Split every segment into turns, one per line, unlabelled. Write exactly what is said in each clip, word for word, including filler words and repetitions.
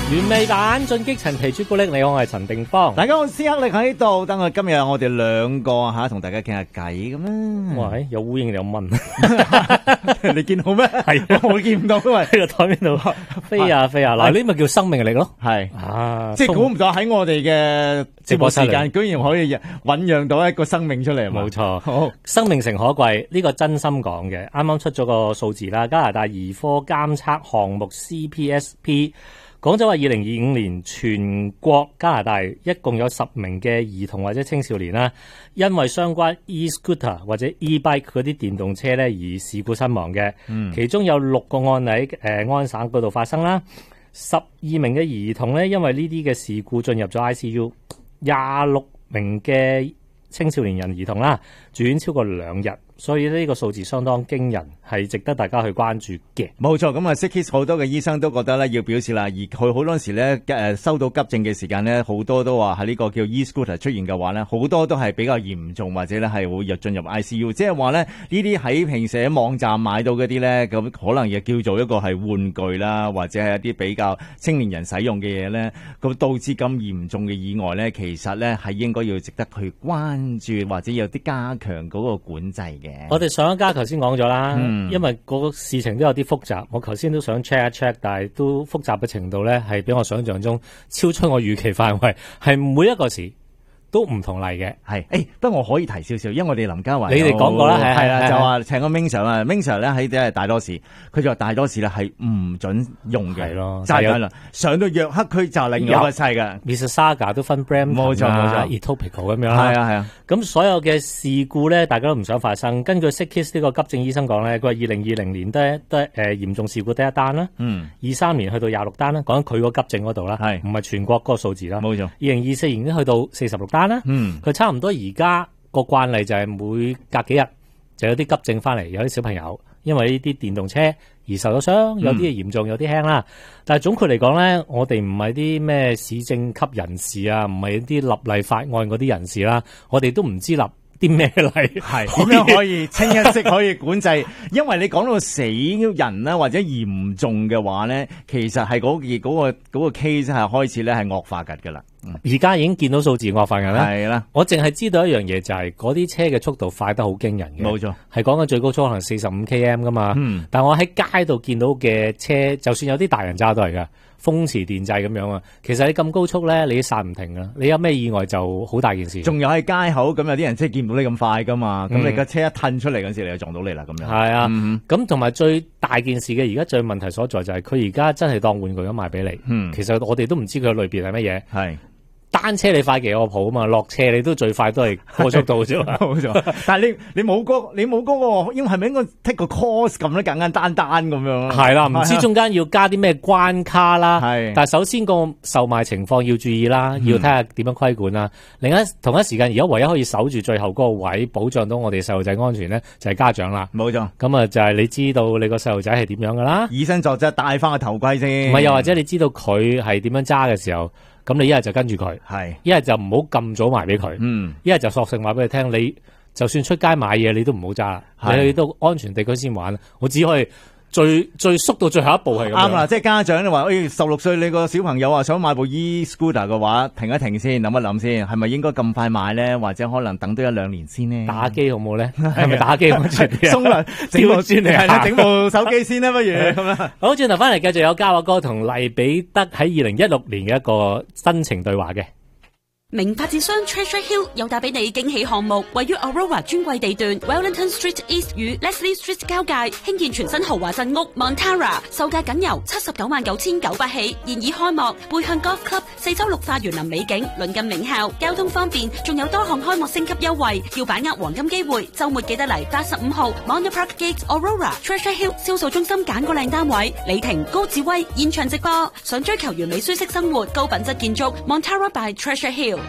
原味版進擊陳皮朱古力，你好，我係陳定邦。
大家好，斯克力喺度，等我今日我哋兩個吓同大家傾下偈咁啦。
喂，有烏蠅有蚊，
你見到咩？係我見唔到，因為
喺個台邊度飛啊飛啊！嗱，呢咪叫生命力咯。
係
啊，
即係估唔到喺我哋嘅直播時間，居然可以醞釀到一個生命出嚟。
冇錯，好，生命誠可貴，呢個真心講嘅。啱啱出咗個數字啦，加拿大兒科監測項目 C P S P。講咗話，二零二五年全國加拿大一共有十名嘅兒童或者青少年啦，因為相關 e-scooter 或者 e-bike 嗰啲電動車咧而事故身亡嘅。嗯，其中有六個案例誒、呃、安省嗰度發生啦，十二名嘅兒童咧因為呢啲嘅事故進入咗 I C U， 廿六名嘅青少年人兒童啦住院超過兩日。所以呢個數字相當驚人，係值得大家去關注嘅。
冇錯，咁啊 Sickkids 好多嘅醫生都覺得咧要表示啦，而佢好多時咧誒收到急症嘅時間咧，好多都話喺呢個叫 e-scooter 出現嘅話咧，好多都係比較嚴重或者咧係會入進入 I C U， 即係話咧呢啲喺平時喺網站買到嗰啲咧，咁可能亦叫做一個係玩具啦，或者係一啲比較青年人使用嘅嘢咧，咁導致咁嚴重嘅意外咧，其實咧係應該要值得去關注，或者有啲加強嗰個管制嘅。
我哋上一家頭先講咗啦，嗯、因為個事情都有啲複雜，我頭先都想 check 一 check， 但係都複雜嘅程度咧，係比我想象中超出我預期範圍，係每一個時都唔同例嘅。
係，誒，不過我可以提少少，因為我哋林家華，
你哋講過啦，係
啦，就話請個 Ming Sir 啊，Ming Sir 咧喺啲大多士，佢就話大多士咧係唔准用嘅，係咯，就係啦，上到約克區就另外一個世嘅
Mississauga 都分 Brampton
冇錯冇錯
Etobicoke 咁樣啦，
係啊係啊，
咁所有嘅事故咧，大家都唔想發生。根據 Sickkids 呢個急症醫生講咧，佢話二零二零年得得誒嚴重事故得一單啦，嗯，二三年去到廿六單啦，講緊佢個急症嗰度啦，係唔係全國嗰個數字啦？冇錯，二零二四年已經去到四十六單啦，嗯，佢差唔多而家個慣例就係每隔幾日就有啲急症翻嚟，有啲小朋友因為呢啲電動車而受咗傷，有啲係嚴重，有啲輕啦。但係總括嚟講咧，我哋唔係啲咩市政級人士啊，唔係啲立例法案嗰啲人士啦，我哋都唔知立啲咩例係
點樣可以清一色可以管制。因為你講到死人啦或者嚴重嘅話咧，其實係嗰件嗰個嗰個 case 係開始咧係惡化緊噶啦。
而家已經見到數字惡化緊啦，
係啦。
我淨係知道一樣嘢，就係嗰啲車嘅速度快得好驚人嘅，
冇錯，
係講緊最高速可能四十五 km 噶嘛。嗯，但我喺街度見到嘅車，就算有啲大人揸都係噶，風馳電掣咁樣啊。其實你咁高速咧，你都剎唔停噶，你有咩意外就好大件事。
仲有喺街口咁，有啲人即係見唔到你咁快噶嘛，咁、嗯、你架車一褪出嚟嗰時，你就撞到你啦咁樣。係
啊，咁同埋最大件事嘅，而家最問題所在就係佢而家真係當玩具咁賣俾你。嗯，其實我哋都唔知佢裏邊係乜嘢。係。單車你快幾個譜啊嘛，落車你都最快都係高速度啫嘛，
冇錯。但係你你冇嗰、那個、你冇嗰、那個，因為係咪應該 take 個 course 咁咧，簡簡單單咁樣？係啦，
唔知中間要加啲咩關卡啦。係，但係首先個售賣情況要注意啦，要睇下點樣規管啦。另一同一時間，而家唯一可以守住最後嗰個位，保障到我哋細路仔安全咧，就係、是、家長啦。冇錯。咁啊，就係你知道你個細路仔係點樣噶啦，以身作則，戴翻個頭盔先。唔係，又或者你知道佢係點樣揸嘅時候。咁你一係就跟住佢，係一係就唔好咁早埋俾佢，嗯，一係就索性話俾佢聽，你就算出街買嘢，你都唔好揸，你去到安全地區先玩。我只可以最最縮到最後一步係咁。啱啦，
即係家長你話，誒十六歲你個小朋友啊想買部 e-scooter 嘅話，停一停先，諗一諗先，係咪應該咁快買咧？或者可能等多一兩年先呢？打機好唔好咧？係咪打機安全啲啊？鬆啦，整部轉嚟係啦，整部手機先啦，不如咁啦。
好，轉頭翻嚟繼續有嘉華哥同黎彼得喺二零一六年嘅一個真情對話嘅。
名發展商 Treasure Hill 又帶俾你驚喜項目，位於 Aurora 專櫃地段 Wellington Street East 與 Leslie Street 交界，興建全新豪華鎮屋 Montara， 售價僅由七十九萬九千九百起，現已開幕。背向 Golf Club， 四周綠化園林美景，鄰近名校，交通方便，仲有多項開幕升級優惠，要把握黃金機會。周末記得嚟八十五號 Monte Park Gate Aurora Treasure Hill 銷售中心揀個靚單位。李婷、高志威現場直播，想追求完美舒適生活、高品質建築 Montara by Treasure Hill。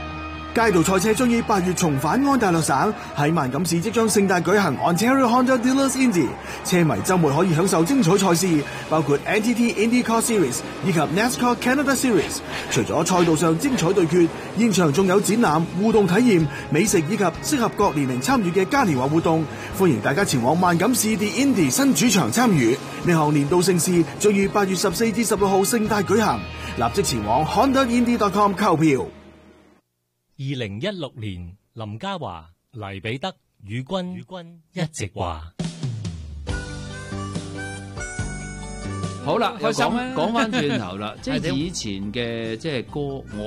街道賽車將於八月重返安大略省，喺萬錦市即將盛大舉行 Ontario Honda Dealers Indy， 車迷週末可以享受精彩賽事，包括 N T T IndyCar Series 以及 NASCAR Canada Series。除咗賽道上精彩對決，現場仲有展覽、互動體驗、美食以及適合各年齡參與嘅嘉年華活動，歡迎大家前往萬錦市 The Indy 新主場參與。呢項年度盛事將於八月十四至十六號盛大舉行，立即前往 honda indy dot com 購票。
二零一六年，林嘉華、黎彼得、宇君、宇君一直話。
好啦，
又
開心
講講翻轉頭啦，即係以前嘅即係歌，我